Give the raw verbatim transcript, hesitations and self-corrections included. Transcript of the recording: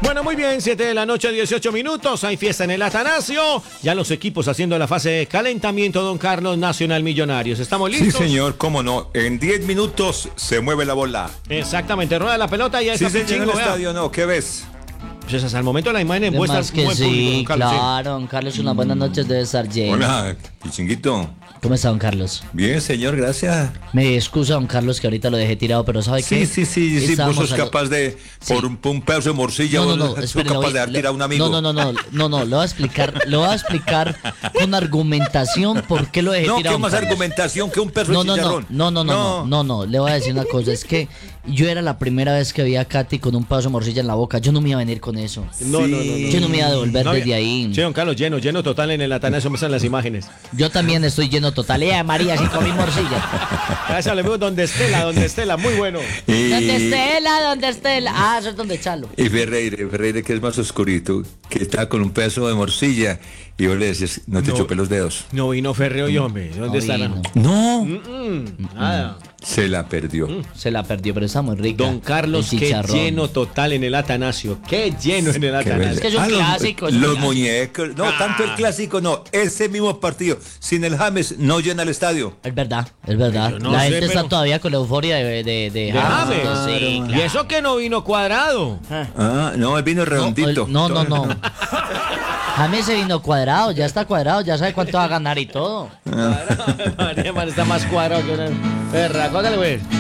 Bueno, muy bien, siete de la noche, dieciocho minutos. Hay fiesta en el Atanasio. Ya los equipos haciendo la fase de calentamiento, don Carlos, Nacional Millonarios. ¿Estamos listos? Sí, señor, cómo no. En diez minutos se mueve la bola. Exactamente, rueda la pelota y ahí Sí, está señor, en el Pichingo, vea. estadio, ¿no? ¿Qué ves? Pues hasta el momento la imagen en De muestra más que buen sí, público, don Carlos, sí. claro, don Carlos, unas buenas noches debe estar lleno. Hola, Pichinguito. ¿Cómo está, don Carlos? Bien, señor, gracias. Me excusa, don Carlos, que ahorita lo dejé tirado, pero ¿sabe qué? Sí, sí, sí, sí, vos Estábamos sos a lo- capaz de, por Sí. un, un pedazo de morcilla, No, no, no, vos sos espere, capaz le voy- de dejar le- tirar a un amigo. No, no, no, no, no, no, le voy a explicar, le voy a explicar con argumentación por qué lo dejé No, tirado. ¿qué más don Carlos. argumentación que un perro No, de no, no, chicharrón? no, no, no, no, no, no, le voy a decir una cosa, es que yo era la primera vez que vi a Katy con un pedazo de morcilla en la boca, yo no me iba a venir con eso. No, no, no, no. Yo no me iba a devolver No, desde ya- ahí. Sí, don Carlos, lleno, lleno total en el Atanasio, me están las imágenes. Yo también estoy lleno total. ¡Eh, María, si comí morcilla! Gracias, le veo donde Estela, donde Estela, muy bueno. Y, ¿Dónde Estela? ¿Dónde Estela? Ah, eso es donde Chalo. y Ferreira, Ferreira, que es más oscurito, que está con un pedazo de morcilla, y vos le decís, no te No. chupé los dedos. No vino Ferreo y hombre, ¿dónde No está? vino. No, Mm, nada. se la perdió. Se la perdió, pero está muy rica. Don Carlos, El qué chicharrón. lleno total en el Atanasio. Qué lleno en el Qué Atanasio. Es que es un Ah, los- clásico, es un Los, clásico. muñecos. No, tanto el clásico no. Ese mismo partido, sin el James, no llena el estadio. Es verdad, es verdad. Yo no la sé, gente está pero- todavía con la euforia de, de, de, De James. James. Sí, Y claro. eso que no vino cuadrado. Ah, no, el vino redondito. No, no, no. no. James se vino cuadrado, ya está cuadrado, ya sabe cuánto va a ganar y todo. María, man, está más cuadrado que una perra. Cógale, güey.